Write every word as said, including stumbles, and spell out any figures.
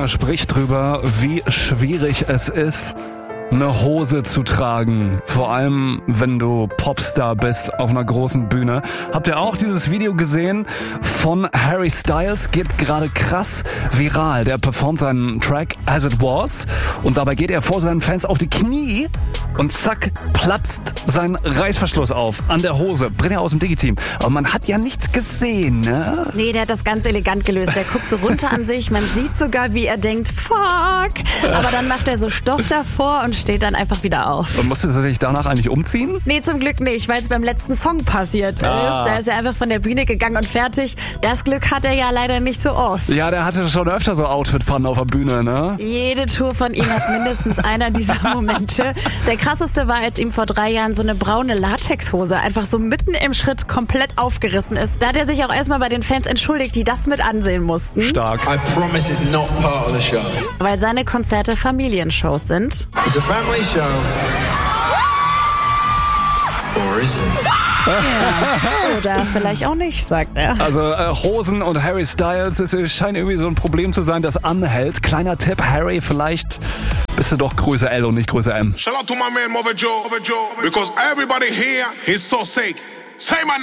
Keiner spricht drüber, wie schwierig es ist, eine Hose zu tragen. Vor allem, wenn du Popstar bist auf einer großen Bühne. Habt ihr auch dieses Video gesehen von Harry Styles? Geht gerade krass viral. Der performt seinen Track As It Was und dabei geht er vor seinen Fans auf die Knie und zack, platzt sein Reißverschluss auf an der Hose. Brenner aus dem Digi-Team. Aber man hat ja nichts gesehen, ne? Nee, der hat das ganz elegant gelöst. Der guckt so runter an sich. Man sieht sogar, wie er denkt, fuck. Aber dann macht er so Stoff davor und steht dann einfach wieder auf. Und musste er sich danach eigentlich umziehen? Nee, zum Glück nicht, weil es beim letzten Song passiert Ah. ist. Da ist er einfach von der Bühne gegangen und fertig. Das Glück hat er ja leider nicht so oft. Ja, der hatte schon öfter so Outfit-Pannen auf der Bühne, ne? Jede Tour von ihm hat mindestens einer dieser Momente. Der krasseste war, als ihm vor drei Jahren so eine braune Latexhose einfach so mitten im Schritt komplett aufgerissen ist. Da hat er sich auch erstmal bei den Fans entschuldigt, die das mit ansehen mussten. Stark. I promise it's not part of the show. Weil seine Konzerte Familienshows sind. It's a family show. Or is it? Ja. Oder vielleicht auch nicht, sagt er. Also äh, Hosen und Harry Styles, es scheint irgendwie so ein Problem zu sein, das anhält. Kleiner Tipp, Harry, vielleicht bist du doch Größe L und nicht Größe M. Shout out to my man Mother Joe, because everybody here is so sick. Say my name.